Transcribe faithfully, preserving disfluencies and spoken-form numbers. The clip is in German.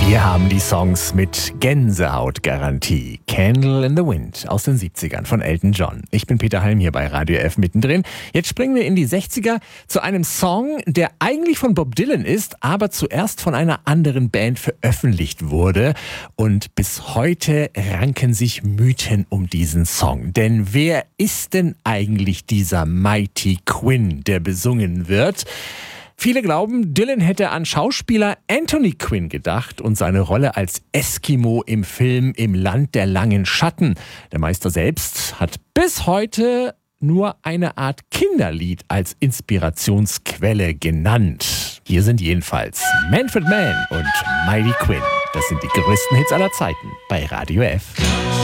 Wir haben die Songs mit Gänsehautgarantie. Candle in the Wind aus den siebzigern von Elton John. Ich bin Peter Halm hier bei Radio F mittendrin. Jetzt springen wir in die sechziger zu einem Song, der eigentlich von Bob Dylan ist, aber zuerst von einer anderen Band veröffentlicht wurde. Und bis heute ranken sich Mythen um diesen Song. Denn wer ist denn eigentlich dieser Mighty Quinn, der besungen wird? Viele glauben, Dylan hätte an Schauspieler Anthony Quinn gedacht und seine Rolle als Eskimo im Film Im Land der langen Schatten. Der Meister selbst hat bis heute nur eine Art Kinderlied als Inspirationsquelle genannt. Hier sind jedenfalls Manfred Mann und Mighty Quinn. Das sind die größten Hits aller Zeiten bei Radio F.